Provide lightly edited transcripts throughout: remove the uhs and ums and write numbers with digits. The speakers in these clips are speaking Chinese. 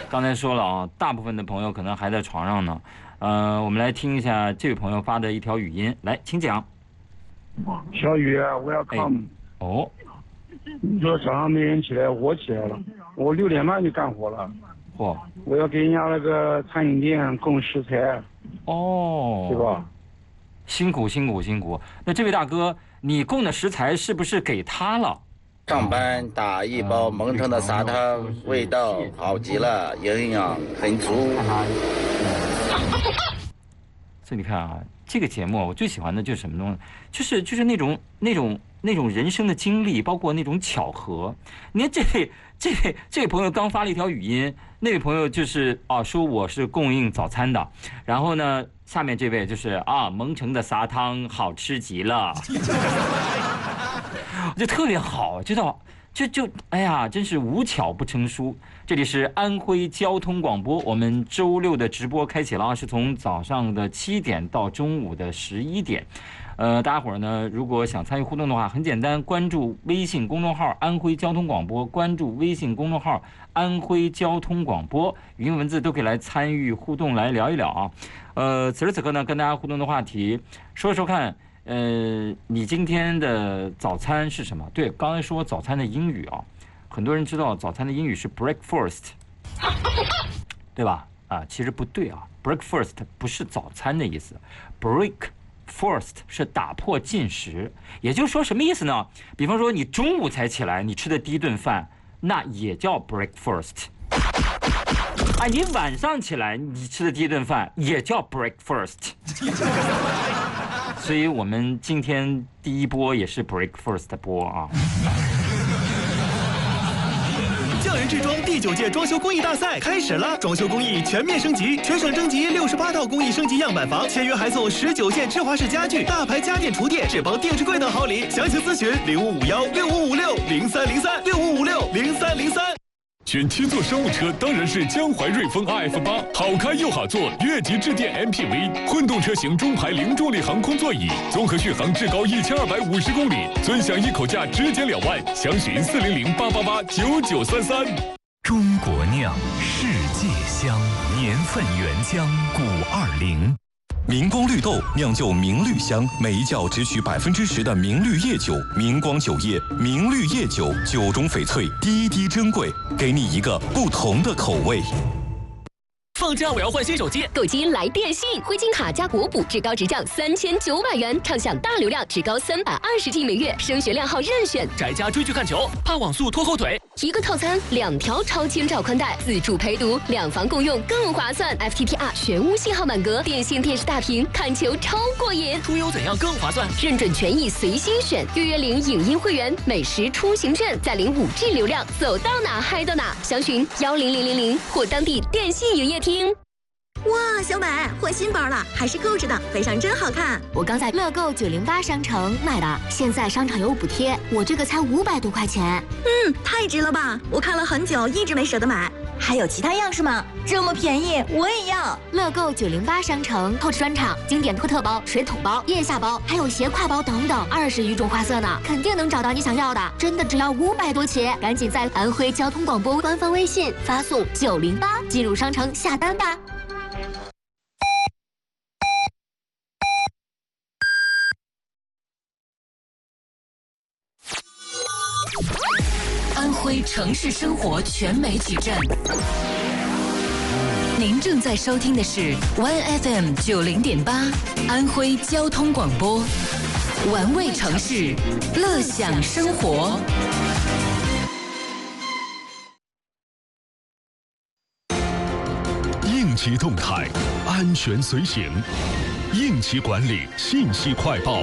刚才说了啊，大部分的朋友可能还在床上呢。我们来听一下这位朋友发的一条语音，来，请讲。 小雨，我要看。 哦， 你说早上没人起来，我起来了，我6点半就干活了。 嚯！ 我要给人家那个餐饮店供食材。 哦， 对吧？ 辛苦辛苦辛苦。那这位大哥，你供的食材是不是给他了？ 上班打一包蒙城的砂汤，味道好极了，营养很足。 所以你看啊，这个节目我最喜欢的就是什么东西，就是那种人生的经历，包括那种巧合。你看这位朋友刚发了一条语音，那位朋友就是说我是供应早餐的，然后呢下面这位就是蒙城的砂汤好吃极了，就特别好，知道。就哎呀，真是无巧不成书。这里是安徽交通广播，我们周六的直播开启了，是从早上的7点到中午的11点。大家伙儿呢，如果想参与互动的话，很简单，关注微信公众号“安徽交通广播”，关注微信公众号“安徽交通广播”，语音文字都可以来参与互动，来聊一聊啊。此时此刻呢，跟大家互动的话题，说说看。你今天的早餐是什么？对，刚才说早餐的英语啊，很多人知道早餐的英语是 breakfast， 对吧？其实不对啊 ，breakfast 不是早餐的意思 ，breakfast 是打破进食，也就是说什么意思呢？比方说你中午才起来，你吃的第一顿饭，那也叫 breakfast。你晚上起来你吃的第一顿饭也叫 breakfast。所以我们今天第一波也是 breakfast 的播啊。 匠人制装第9届装修工艺大赛开始了，装修工艺全面升级，全省征集68套工艺升级样板房，签约还送19件智华式家具、大牌家电厨电、智邦定制柜等好礼。详情咨询05516556030365560303。 选7座商务车当然是江淮瑞风 RF8，好开又好坐，越级致电 MPV， 混动车型中排零重力航空座椅，综合续航至高1250公里，尊享一口价直减2万，详询40088889933。 中国酿，世界香，年份原浆520。明光绿豆酿就明绿香，每一窖只取10%的明绿叶酒，明光酒业，明绿叶酒，酒中翡翠，滴滴珍贵，给你一个不同的口味。 放假我要换新手机， 购机来电信，灰金卡加国补，至高直降3900元，畅享大流量，至高320G 每月，升学量号任选。 宅家追剧看球，怕网速拖后腿， 一个套餐2条超千兆宽带，自助陪读，2房共用更划算。FTTR 全屋信号满格，电信电视大屏，看球超过瘾。 出游怎样更划算？ 认准权益随心选，约领影音会员，美食出行券，再领5G 流量，走到哪嗨到哪。详询10000或当地电信营业厅。 哇，小美换新包了，还是购置的，背上真好看。 我刚在乐购908商城买的，现在商场有补贴，我这个才500多块钱。 太值了吧！我看了很久，一直没舍得买。 还有其他样式吗？这么便宜，我也要。 乐购908商城透支专场，经典托特包、水桶包、腋下包，还有斜挎包等等，20余种花色呢，肯定能找到你想要的。真的只要500多起，赶紧在安徽交通广播官方微信发送908进入商城下单吧。 安徽城市生活全媒矩阵，您正在收听的是 1FM 90.8安徽交通广播，玩味城市，乐享生活。 应急动态，安全随行，应急管理信息快报。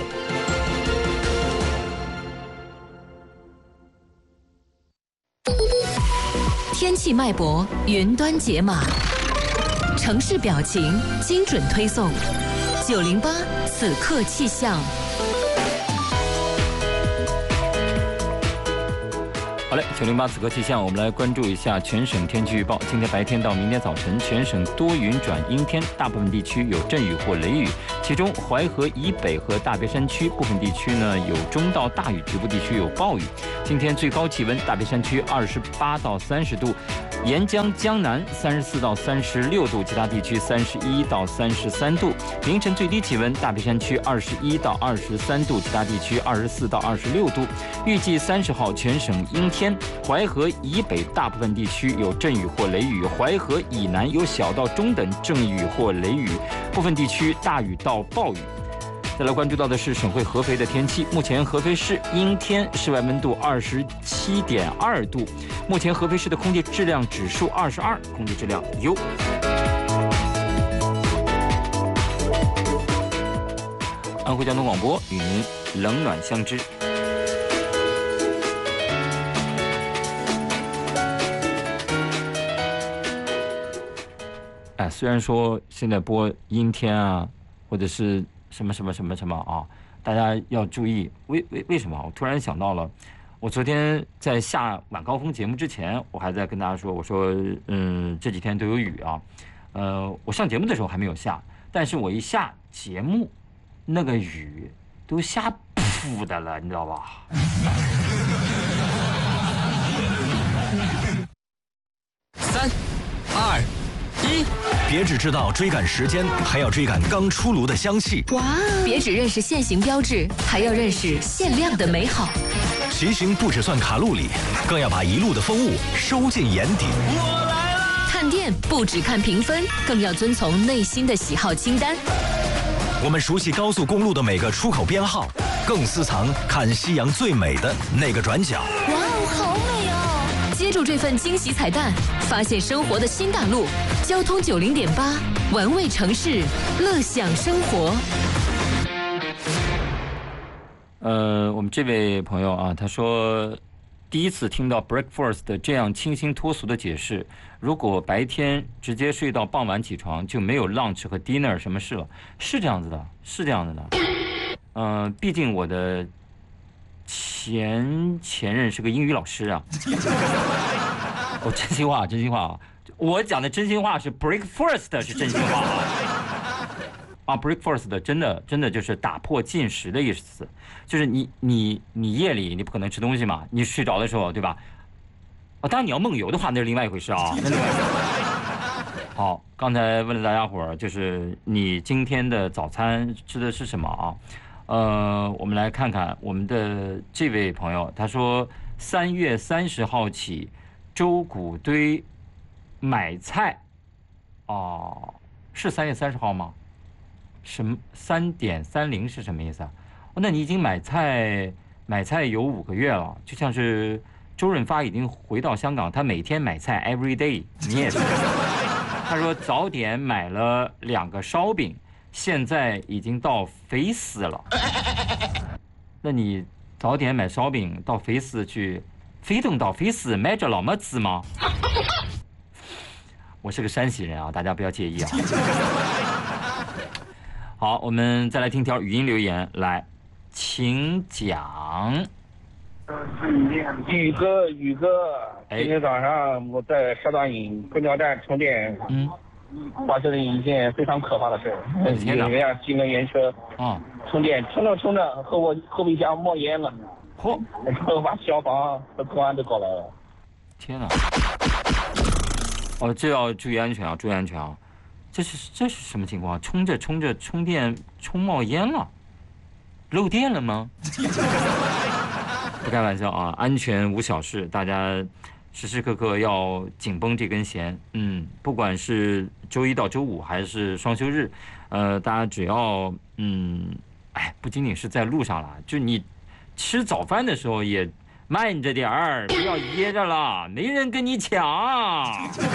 天气脉搏，云端解码，城市表情，精准推送。908此刻气象。 好嘞，908此刻气象，我们来关注一下全省天气预报。今天白天到明天早晨，全省多云转阴天，大部分地区有阵雨或雷雨，其中淮河以北和大别山区部分地区呢有中到大雨，局部地区有暴雨。今天最高气温，大别山区28到30度，沿江江南34到36度，其他地区31到33度。凌晨最低气温，大别山区21到23度，其他地区24到26度。预计30号全省阴天，淮河以北大部分地区有阵雨或雷雨，淮河以南有小到中等阵雨或雷雨，部分地区大雨到暴雨。再来关注到的是省会合肥的天气，目前合肥市阴天，室外温度27.2度，目前合肥市的空气质量指数22，空气质量优。安徽交通广播与您冷暖相知。虽然说现在播阴天啊，或者是什么啊，大家要注意。为什么？我突然想到了，我昨天在下晚高峰节目之前，我还在跟大家说，我说这几天都有雨啊。我上节目的时候还没有下，但是我一下节目，那个雨都下噗的了，你知道吧 ？3、2、1，别只知道追赶时间，还要追赶刚出炉的香气。 哇！别只认识限行标志，还要认识限量的美好。 骑行不只算卡路里，更要把一路的风物收进眼底。 我来了！看店不只看评分，更要遵从内心的喜好清单。 我们熟悉高速公路的每个出口编号，更私藏看夕阳最美的那个转角。 哇哦，好美哦！接住这份惊喜彩蛋，发现生活的新大陆。交通90.8，玩味城市，乐享生活。 我们这位朋友啊，他说第一次听到 Breakfast 的这样清新脱俗的解释，如果白天直接睡到傍晚起床，就没有 lunch 和 dinner 什么事了。是这样子的，是这样子的。毕竟我的前任是个英语老师啊。我真心话，真心话啊！我讲的真心话是 breakfast 是真心话啊！breakfast 真的就是打破进食的意思，就是你夜里你不可能吃东西嘛，你睡着的时候，对吧？当然你要梦游的话，那是另外一回事啊。那另外一回事。好，刚才问了大家伙儿，就是你今天的早餐吃的是什么啊？我们来看看我们的这位朋友，他说3月30号起，周谷堆买菜，是3月30号吗？什么3.30是什么意思啊？那你已经买菜有5个月了，就像是周润发已经回到香港，他每天买菜 every day， 你也是。他说早点买了2个烧饼，现在已经到肥死了。那你早点买烧饼到肥死去，飞动到肥死买着老么子吗？我是个山西人啊，大家不要介意啊。好，我们再来听条语音留言，来，请讲。 宇哥，今天早上我在沙大营公交站充电，发生了一件非常可怕的事儿。有一辆新能源车充电，充着，后备箱冒烟了，然后把消防和公安都搞来了。 天哪！这要注意安全啊，注意安全啊！这是什么情况？充着充电充冒烟了，漏电了吗？不开玩笑啊，安全无小事，大家时时刻刻要紧绷这根弦。不管是周一到周五还是双休日，大家只要不仅仅是在路上了，就你吃早饭的时候也慢着点儿，不要噎着了，没人跟你抢。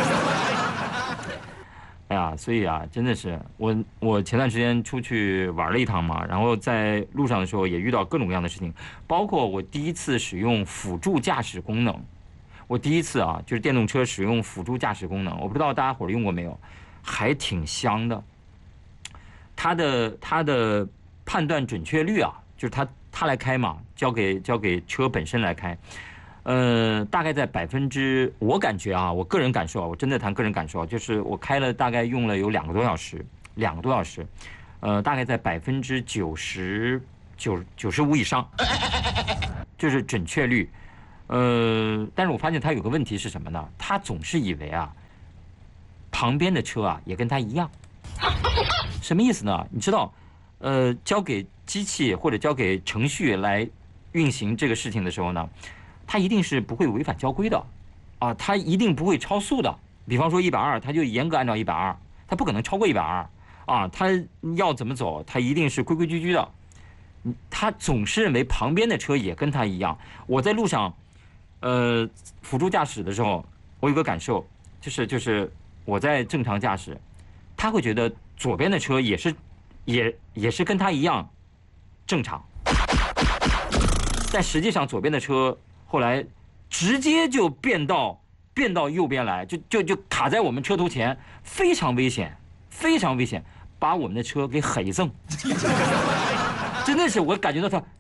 哎呀，所以啊，真的是我前段时间出去玩了一趟嘛，然后在路上的时候也遇到各种各样的事情，包括我第一次使用辅助驾驶功能。我第一次啊，就是电动车使用辅助驾驶功能，我不知道大家伙儿用过没有，还挺香的。它的判断准确率啊，就是它来开嘛，交给车本身来开， 大概在我感觉啊，我个人感受啊，我真的谈个人感受，就是我开了大概用了有2个多小时，大概在95%以上，就是准确率。但是我发现他有个问题是什么呢？他总是以为啊，旁边的车啊也跟他一样。什么意思呢？你知道，交给机器或者交给程序来运行这个事情的时候呢，它一定是不会违反交规的，啊，它一定不会超速的。比方说120，它就严格按照120，它不可能超过120，啊，它要怎么走，它一定是规规矩矩的。他总是认为旁边的车也跟他一样。我在路上，辅助驾驶的时候，我有个感受，就是我在正常驾驶，他会觉得左边的车也是跟他一样正常，但实际上左边的车后来直接就变到右边来，就卡在我们车头前，非常危险，非常危险，把我们的车给黑蹭。真的是我感觉到他，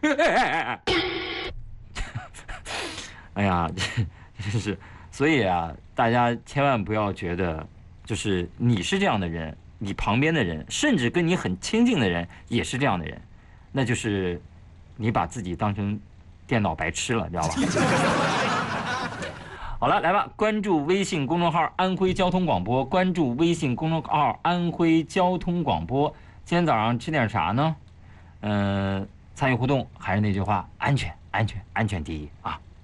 哎呀，真是，所以啊，大家千万不要觉得就是你是这样的人，你旁边的人，甚至跟你很亲近的人也是这样的人，那就是你把自己当成电脑白痴了，知道吧？好了，来吧，关注微信公众号“安徽交通广播”，关注微信公众号“安徽交通广播”。今天早上吃点啥呢？参与互动还是那句话，安全第一啊！